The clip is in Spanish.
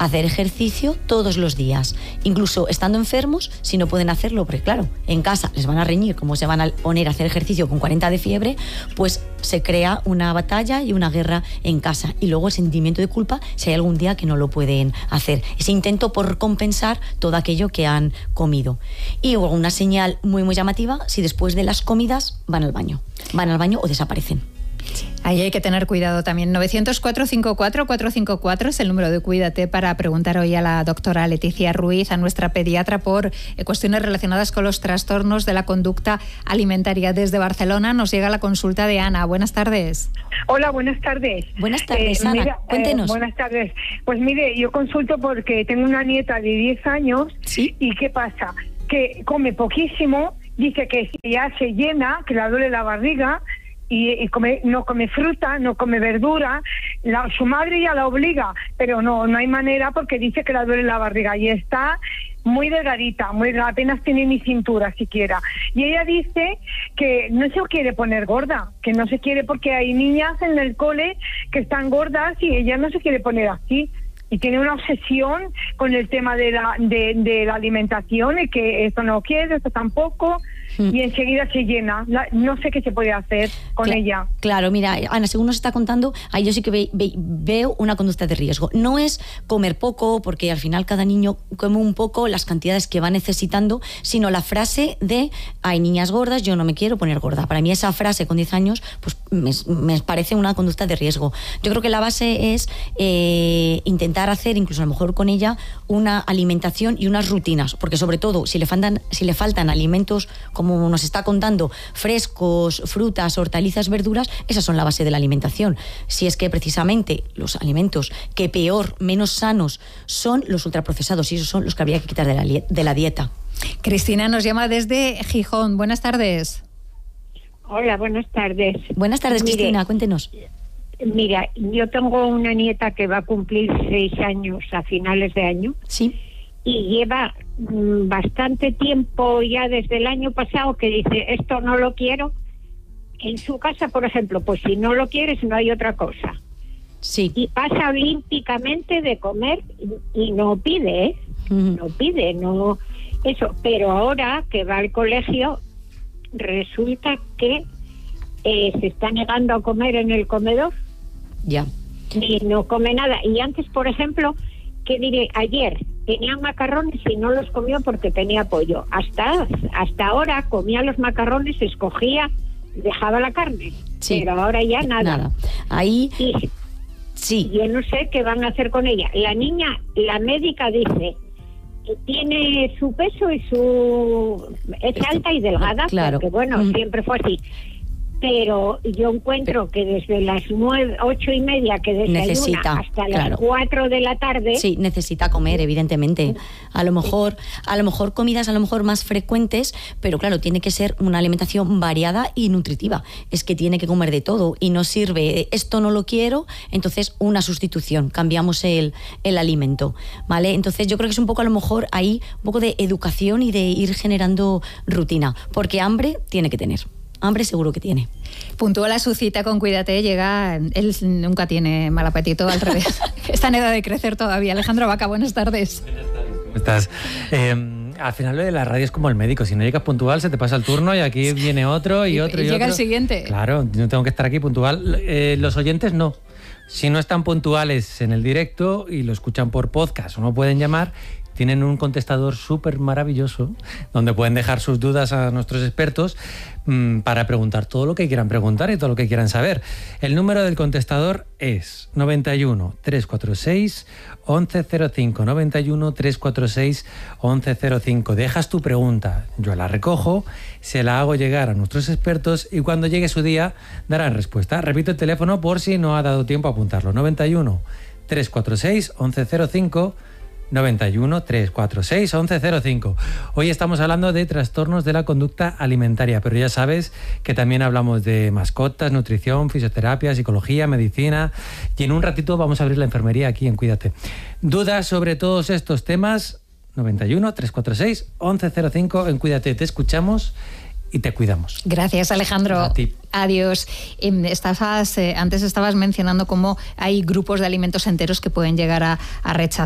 hacer ejercicio todos los días, incluso estando enfermos, si no pueden hacerlo, porque claro, en casa les van a reñir cómo se van a poner a hacer ejercicio con 40 de fiebre, pues se crea una batalla y una guerra en casa, y luego el sentimiento de culpa si hay algún día que no lo pueden hacer, ese intento por compensar todo aquello que han comido. Y una señal muy muy llamativa, si después de las comidas van al baño o desaparecen. Ahí hay que tener cuidado también. 900-454-454 es el número de Cuídate para preguntar hoy a la doctora Leticia Ruiz, a nuestra pediatra, por cuestiones relacionadas con los trastornos de la conducta alimentaria. Desde Barcelona nos llega la consulta de Ana. Buenas tardes. Hola, buenas tardes. Buenas tardes, Ana. Mira, cuéntenos. Buenas tardes. Pues mire, yo consulto porque tengo una nieta de 10 años. ¿Sí? ¿Y qué pasa? Que come poquísimo, dice que ya se llena, que le duele la barriga, y no come fruta, no come verdura. Su madre ya la obliga, pero no hay manera, porque dice que le duele la barriga y está muy delgadita, apenas tiene ni cintura siquiera. Y ella dice que no se quiere poner gorda, que no se quiere, porque hay niñas en el cole que están gordas y ella no se quiere poner así. Y tiene una obsesión con el tema de la alimentación, y que esto no quiere, esto tampoco, y enseguida se llena. No sé qué se puede hacer con ella. Claro, mira, Ana, según nos está contando, ahí yo sí que veo una conducta de riesgo. No es comer poco, porque al final cada niño come un poco las cantidades que va necesitando, sino la frase de hay niñas gordas, yo no me quiero poner gorda. Para mí esa frase con 10 años pues me parece una conducta de riesgo. Yo creo que la base es intentar hacer, incluso a lo mejor con ella, una alimentación y unas rutinas, porque sobre todo si le faltan alimentos, como nos está contando, frescos, frutas, hortalizas, verduras, esas son la base de la alimentación. Si es que precisamente los alimentos que peor, menos sanos, son los ultraprocesados, y esos son los que habría que quitar de la dieta. Cristina nos llama desde Gijón. Buenas tardes. Hola, buenas tardes. Buenas tardes, Cristina, cuéntenos. Mira, yo tengo una nieta que va a cumplir 6 años a finales de año. Sí. Y lleva bastante tiempo ya, desde el año pasado, que dice, esto no lo quiero. En su casa, por ejemplo, pues si no lo quieres, no hay otra cosa. Sí. Y pasa olímpicamente de comer y no pide, ¿eh? No pide, no eso. Pero ahora que va al colegio, resulta que se está negando a comer en el comedor. Ya. Y no come nada. Y antes, por ejemplo, que diré, ayer tenía macarrones y no los comió porque tenía pollo. Hasta ahora comía los macarrones, escogía, dejaba la carne. Sí. Pero ahora ya nada. Ahí... Y, sí. Yo no sé qué van a hacer con ella. La niña, la médica dice que tiene su peso y es alta y delgada, claro. Porque bueno, siempre fue así. Pero yo encuentro que desde las 8:30 que desayuna hasta las 4 de la tarde... Sí, necesita comer, evidentemente. A lo mejor comidas más frecuentes, pero claro, tiene que ser una alimentación variada y nutritiva. Es que tiene que comer de todo y no sirve, esto no lo quiero, entonces una sustitución, cambiamos el alimento, ¿vale? Entonces yo creo que es un poco, a lo mejor, ahí un poco de educación y de ir generando rutina, porque hambre tiene que tener. Hambre seguro que tiene. Puntúa su cita con Cuídate, llega, él nunca tiene mal apetito, al revés. Está en edad de crecer todavía. Alejandro Vaca, buenas tardes. Buenas tardes, ¿cómo estás? Al final lo de la radio es como el médico, si no llegas puntual se te pasa el turno y aquí viene otro y otro y llega otro. el siguiente. Claro, yo tengo que estar aquí puntual. Los oyentes no. Si no están puntuales en el directo y lo escuchan por podcast o no pueden llamar, tienen un contestador súper maravilloso donde pueden dejar sus dudas a nuestros expertos para preguntar todo lo que quieran preguntar y todo lo que quieran saber. El número del contestador es 91 346 1105, 91 346 1105. Dejas tu pregunta, yo la recojo, se la hago llegar a nuestros expertos y cuando llegue su día darán respuesta. Repito el teléfono por si no ha dado tiempo a apuntarlo: 91 346 1105, 91 346 1105. Hoy estamos hablando de trastornos de la conducta alimentaria, pero ya sabes que también hablamos de mascotas, nutrición, fisioterapia, psicología, medicina, y en un ratito vamos a abrir la enfermería aquí en Cuídate. Dudas sobre todos estos temas, 91 346 1105 en Cuídate. Te escuchamos y te cuidamos. Gracias, Alejandro. A ti. Adiós. Antes estabas mencionando cómo hay grupos de alimentos enteros que pueden llegar a rechazar.